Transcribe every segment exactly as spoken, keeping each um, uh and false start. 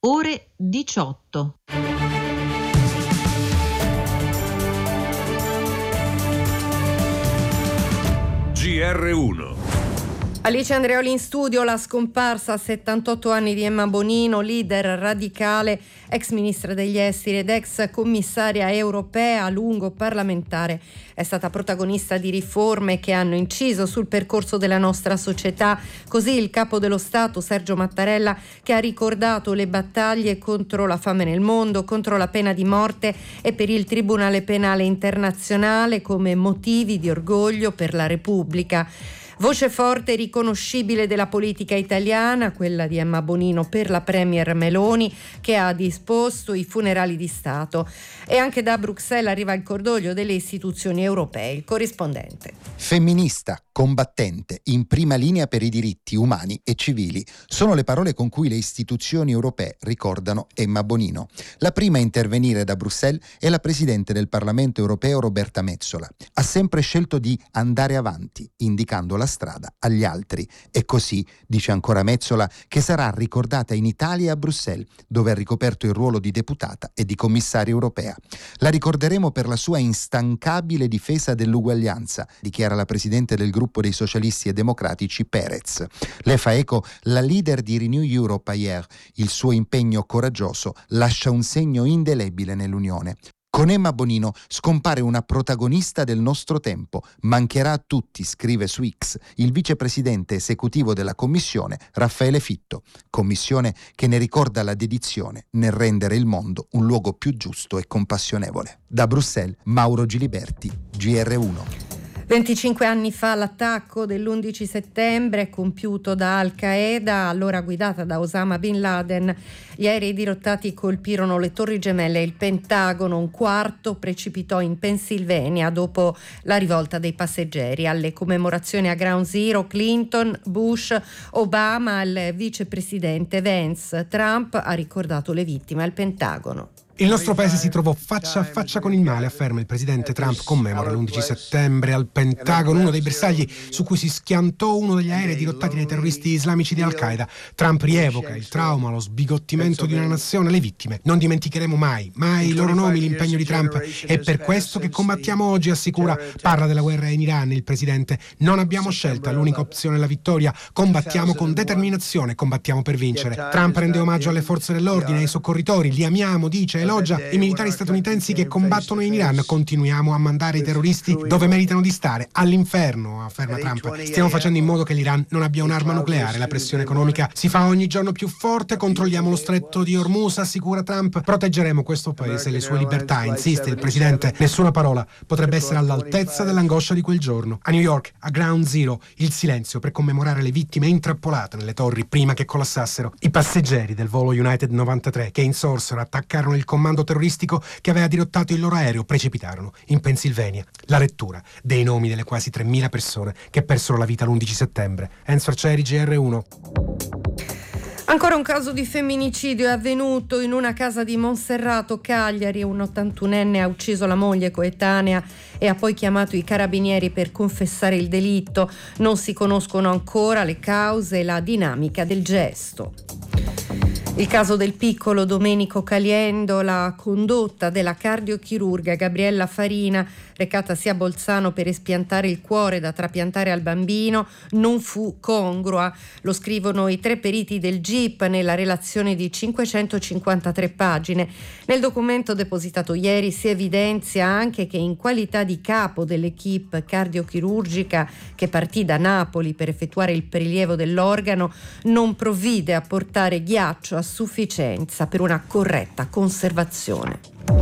ore diciotto. G R uno. Alice Andreoli in studio. La scomparsa a settantotto anni di Emma Bonino, leader radicale, ex ministra degli esteri ed ex commissaria europea, a lungo parlamentare. È stata protagonista di riforme che hanno inciso sul percorso della nostra società. Così il capo dello Stato, Sergio Mattarella, che ha ricordato le battaglie contro la fame nel mondo, contro la pena di morte e per il Tribunale Penale Internazionale come motivi di orgoglio per la Repubblica. Voce forte e riconoscibile della politica italiana, quella di Emma Bonino per la premier Meloni, che ha disposto i funerali di Stato. E anche da Bruxelles arriva il cordoglio delle istituzioni europee. Il corrispondente. Femminista, combattente, in prima linea per i diritti umani e civili, sono le parole con cui le istituzioni europee ricordano Emma Bonino. La prima a intervenire da Bruxelles è la Presidente del Parlamento europeo Roberta Metsola. Ha sempre scelto di andare avanti, indicando la strada agli altri. E così, dice ancora Metsola, che sarà ricordata in Italia e a Bruxelles, dove ha ricoperto il ruolo di deputata e di commissaria europea. La ricorderemo per la sua instancabile difesa dell'uguaglianza, dichiara la Presidente del gruppo dei socialisti e democratici Perez. Le fa eco la leader di Renew Europe Ayer. Il suo impegno coraggioso lascia un segno indelebile nell'Unione. Con Emma Bonino scompare una protagonista del nostro tempo. Mancherà a tutti, scrive su X il vicepresidente esecutivo della Commissione, Raffaele Fitto. Commissione che ne ricorda la dedizione nel rendere il mondo un luogo più giusto e compassionevole. Da Bruxelles, Mauro Giliberti, G R uno. venticinque anni fa l'attacco dell'undici settembre compiuto da Al-Qaeda, allora guidata da Osama Bin Laden. Gli aerei dirottati colpirono le Torri Gemelle e il Pentagono. Un quarto precipitò in Pennsylvania dopo la rivolta dei passeggeri. Alle commemorazioni a Ground Zero, Clinton, Bush, Obama, il vicepresidente Vance. Trump ha ricordato le vittime al Pentagono. Il nostro paese si trovò faccia a faccia con il male, afferma il presidente Trump. Commemora l'undici settembre al Pentagono, uno dei bersagli su cui si schiantò uno degli aerei dirottati dai terroristi islamici di Al-Qaeda. Trump rievoca il trauma, lo sbigottimento di una nazione, le vittime. Non dimenticheremo mai, mai i loro nomi, l'impegno di Trump. È per questo che combattiamo oggi, assicura. Parla della guerra in Iran il presidente. Non abbiamo scelta, l'unica opzione è la vittoria. Combattiamo con determinazione, combattiamo per vincere. Trump rende omaggio alle forze dell'ordine, ai soccorritori. Li amiamo, dice, elogia i militari statunitensi che combattono in Iran. Continuiamo a mandare i terroristi dove meritano di stare, all'inferno, afferma Trump. Stiamo facendo in modo che l'Iran non abbia un'arma nucleare. La pressione economica si fa ogni giorno più forte. Controlliamo lo stretto di Hormuz, assicura Trump. Proteggeremo questo paese e le sue libertà, insiste il presidente. Nessuna parola potrebbe essere all'altezza dell'angoscia di quel giorno. A New York, a Ground Zero, il silenzio per commemorare le vittime intrappolate nelle torri prima che collassassero. I passeggeri del volo United novantatré che insorsero, attaccarono il comando terroristico che aveva dirottato il loro aereo, precipitarono in Pennsylvania. La lettura dei nomi delle quasi tremila persone che persero la vita l'undici settembre. Enzo Arcieri, G R uno. Ancora un caso di femminicidio è avvenuto in una casa di Monserrato, Cagliari. Un ottantunenne ha ucciso la moglie coetanea e ha poi chiamato i carabinieri per confessare il delitto. Non si conoscono ancora le cause e la dinamica del gesto. Il caso del piccolo Domenico Caliendo, la condotta della cardiochirurga Gabriella Farina, recatasi a Bolzano per espiantare il cuore da trapiantare al bambino, non fu congrua. Lo scrivono i tre periti del G I P nella relazione di cinquecentocinquantatré pagine. Nel documento depositato ieri si evidenzia anche che in qualità di capo dell'equipe cardiochirurgica che partì da Napoli per effettuare il prelievo dell'organo, non provvide a portare ghiaccio a sufficienza per una corretta conservazione.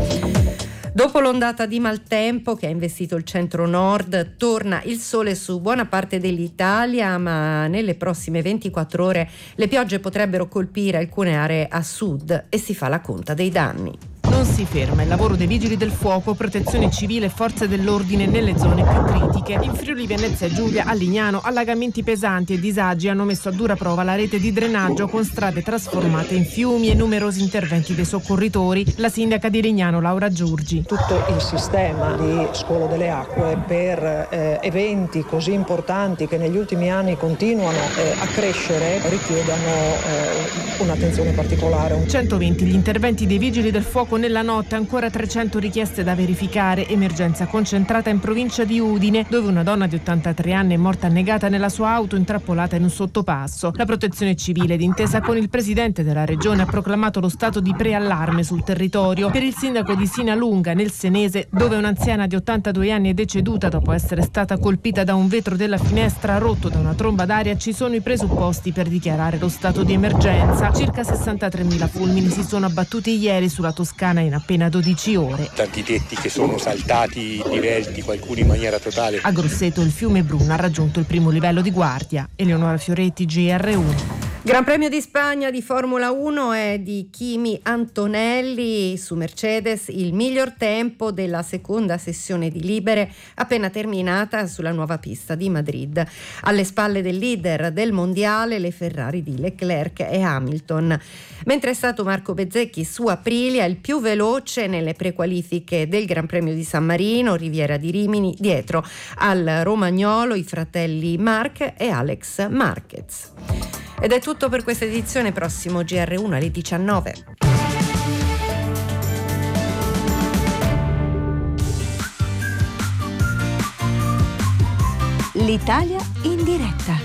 Dopo l'ondata di maltempo che ha investito il centro-nord, torna il sole su buona parte dell'Italia, ma nelle prossime ventiquattro ore le piogge potrebbero colpire alcune aree a sud e si fa la conta dei danni. Non si ferma il lavoro dei vigili del fuoco, protezione civile e forze dell'ordine nelle zone più critiche. In Friuli Venezia Giulia, a Lignano, allagamenti pesanti e disagi hanno messo a dura prova la rete di drenaggio con strade trasformate in fiumi e numerosi interventi dei soccorritori. La sindaca di Lignano, Laura Giurgi. Tutto il sistema di scolo delle acque per eh, eventi così importanti che negli ultimi anni continuano eh, a crescere richiedono eh, un'attenzione particolare. centoventi gli interventi dei vigili del fuoco nella notte, ancora trecento richieste da verificare. Emergenza concentrata in provincia di Udine, dove una donna di ottantatré anni è morta annegata nella sua auto intrappolata in un sottopasso. La protezione civile, d'intesa con il presidente della regione, ha proclamato lo stato di preallarme sul territorio. Per il sindaco di Sinalunga, nel Senese, dove un'anziana di ottantadue anni è deceduta dopo essere stata colpita da un vetro della finestra rotto da una tromba d'aria, ci sono i presupposti per dichiarare lo stato di emergenza. Circa sessantatremila fulmini si sono abbattuti ieri sulla Toscana in appena dodici ore. Tanti tetti che sono saltati, divelti, alcuni in maniera totale. A Grosseto il fiume Bruna ha raggiunto il primo livello di guardia. Eleonora Fioretti, G R uno. Gran Premio di Spagna di Formula uno è di Kimi Antonelli su Mercedes, il miglior tempo della seconda sessione di libere appena terminata sulla nuova pista di Madrid. Alle spalle del leader del mondiale le Ferrari di Leclerc e Hamilton. Mentre è stato Marco Bezzecchi su Aprilia il più veloce nelle prequalifiche del Gran Premio di San Marino, Riviera di Rimini, dietro al romagnolo i fratelli Marc e Alex Marquez. Ed è tutto per questa edizione, prossimo G R uno alle diciannove. L'Italia in diretta.